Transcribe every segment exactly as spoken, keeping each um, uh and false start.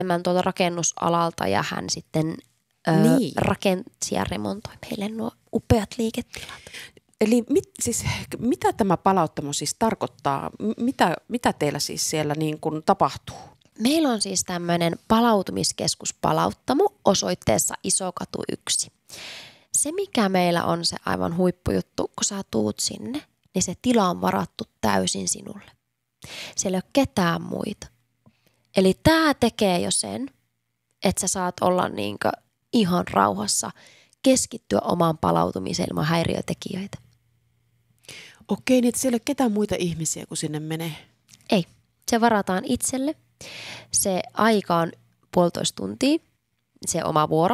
Mä tuolta rakennusalalta ja hän sitten ö, Niin. rakensi ja remontoi meille nuo upeat liiketilat. Eli mit, siis, mitä tämä palauttamo siis tarkoittaa? M- Mitä, mitä teillä siis siellä niin kuin tapahtuu? Meillä on siis tämmöinen palautumiskeskus Palauttamo osoitteessa Isokatu yksi. Se, mikä meillä on se aivan huippujuttu, kun sä tuut sinne, niin se tila on varattu täysin sinulle. Siellä ei ole ketään muita. Eli tämä tekee jo sen, että sä saat olla niinkö ihan rauhassa, keskittyä omaan palautumiseen ilman häiriötekijöitä. Okei, niin että siellä ei ole ketään muita ihmisiä, kun sinne menee. Ei, se varataan itselle. Se aika on puolitoista tuntia, se oma vuoro.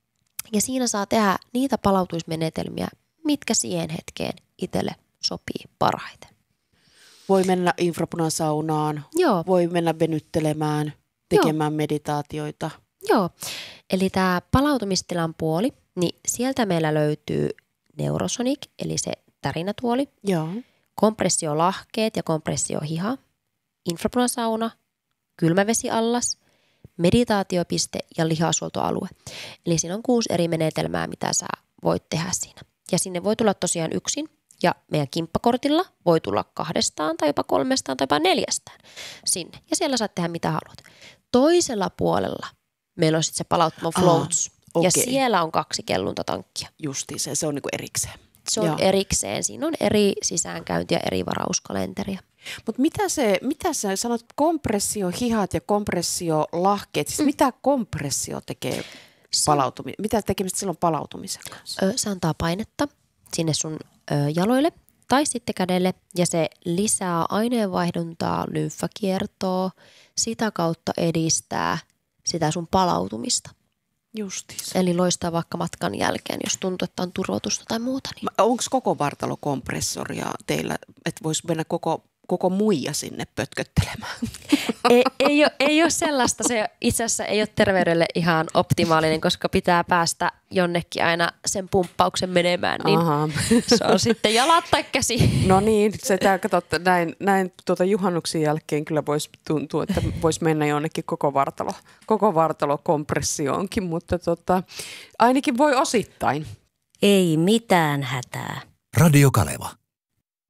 Ja siinä saa tehdä niitä palautumismenetelmiä, mitkä siihen hetkeen itselle sopii parhaiten. Voi mennä infrapunasaunaan, Joo. voi mennä venyttelemään, tekemään Joo. meditaatioita. Joo, eli tämä palautumistilan puoli, niin sieltä meillä löytyy Neurosonic, eli se tärinätuoli, Joo. kompressiolahkeet ja kompressiohiha, infrapunasauna, kylmävesiallas, meditaatiopiste ja lihasuoltoalue. Eli siinä on kuusi eri menetelmää, mitä sä voit tehdä siinä. Ja sinne voi tulla tosiaan yksin ja meidän kimppakortilla voi tulla kahdestaan tai jopa kolmestaan tai jopa neljästään sinne. Ja siellä saat tehdä mitä haluat. Toisella puolella meillä on sitten se Palauttamo Floats. okay. Ja siellä on kaksi kelluntatankkia. Justiin se, se on niinku erikseen. Se on Joo. erikseen. Siinä on eri sisäänkäynti ja eri varauskalenteria. Mutta mitä se, mitä sä sanot, kompressiohihat ja kompressiolahkeet, siis mm. mitä kompressio tekee palautumiseen? Mitä tekemistä silloin palautumisen kanssa? Ö, se antaa painetta sinne sun ö, jaloille tai sitten kädelle ja se lisää aineenvaihduntaa, lymfakiertoa, sitä kautta edistää sitä sun palautumista. Justiinsa. Eli loistaa vaikka matkan jälkeen, jos tuntuu, että on turvotusta tai muuta. Niin. Onko koko vartalo kompressoria teillä, että voisi mennä koko, koko muija sinne pötköttelemään? Ei, ei, ole, ei ole sellaista. Se itse asiassa ei ole terveydelle ihan optimaalinen, koska pitää päästä jonnekin aina sen pumppauksen menemään. Niin Aha. se on sitten jalat tai käsi. No niin, se tää, katsot, näin, näin tuota juhannuksen jälkeen kyllä voisi tuntua, että voisi mennä jonnekin koko vartalo, koko vartalo kompressioonkin, mutta tota, ainakin voi osittain. Ei mitään hätää. Radio Kaleva.